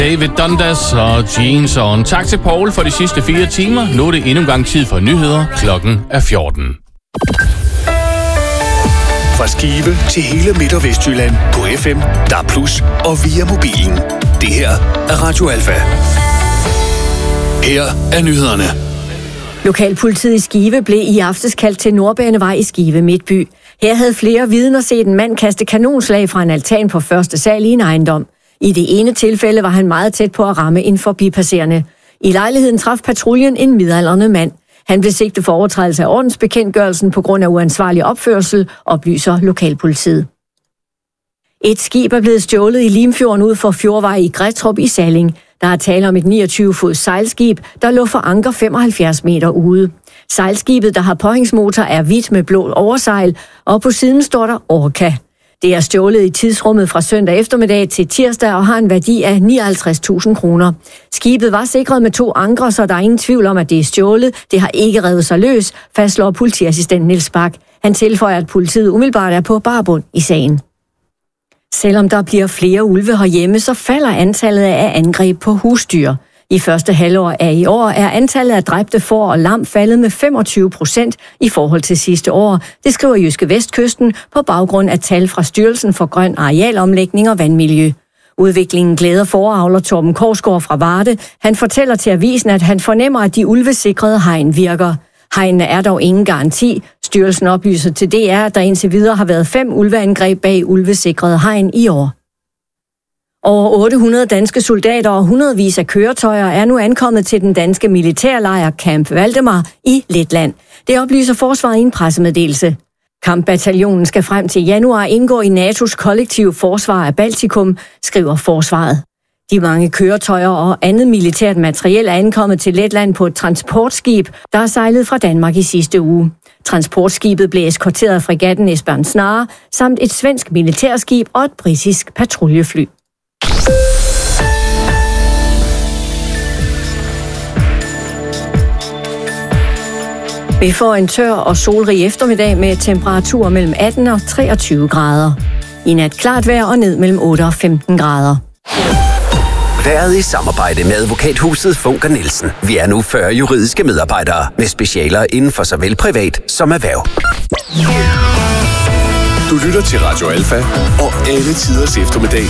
David Dundas og Jeans on. Tak til Paul for de sidste 4 timer. Nu er det endnu en gang tid for nyheder. Klokken er 14. Fra Skive til hele Midt- og Vestjylland på FM, DAB+ og via mobilen. Det her er Radio Alfa. Her er nyhederne. Lokalpolitiet i Skive blev i aftes kaldt til Nordbanevej i Skive Midtby. Her havde flere vidner set en mand kaste kanonslag fra en altan på første sal i en ejendom. I det ene tilfælde var han meget tæt på at ramme en forbipasserende. I lejligheden traf patruljen en midaldrende mand. Han blev sigtet for overtrædelse af ordensbekendtgørelsen på grund af uansvarlig opførsel, oplyser lokalpolitiet. Et skib er blevet stjålet i Limfjorden ud for Fjordvej i Grætrup i Salling. Der er tale om et 29-fods sejlskib, der lå for anker 75 meter ude. Sejlskibet, der har påhængsmotor, er hvidt med blå oversejl, og på siden står der Orca. Det er stjålet i tidsrummet fra søndag eftermiddag til tirsdag og har en værdi af 59.000 kroner. Skibet var sikret med 2 ankre, så der er ingen tvivl om, at det er stjålet. Det har ikke revet sig løs, fastslår politiassistent Niels Bak. Han tilføjer, at politiet umiddelbart er på barbund i sagen. Selvom der bliver flere ulve herhjemme, så falder antallet af angreb på husdyr. I første halvår af i år er antallet af dræbte får og lam faldet med 25% i forhold til sidste år. Det skriver Jyske Vestkysten på baggrund af tal fra Styrelsen for Grøn Arealomlægning og Vandmiljø. Udviklingen glæder fåreavler Torben Korsgaard fra Varde. Han fortæller til avisen, at han fornemmer, at de ulvesikrede hegn virker. Hegnene er dog ingen garanti. Styrelsen oplyser til DR, at der indtil videre har været 5 ulveangreb bag ulvesikrede hegn i år. Over 800 danske soldater og hundredvis af køretøjer er nu ankommet til den danske militærlejr Camp Valdemar i Letland. Det oplyser forsvaret i en pressemeddelelse. Kampbataljonen skal frem til januar indgå i NATO's kollektive forsvar af Baltikum, skriver forsvaret. De mange køretøjer og andet militært materiel er ankommet til Letland på et transportskib, der er sejlet fra Danmark i sidste uge. Transportskibet blev eskorteret af fregatten Esbern Snare, samt et svensk militærskib og et britisk patruljefly. Vi får en tør og solrig eftermiddag med temperaturer mellem 18 og 23 grader. I nat klart vejr og ned mellem 8 og 15 grader. Været i samarbejde med advokathuset Funker Nielsen. Vi er nu 40 juridiske medarbejdere med specialer inden for såvel privat som erhverv. Du lytter til Radio Alfa og alle tiders eftermiddag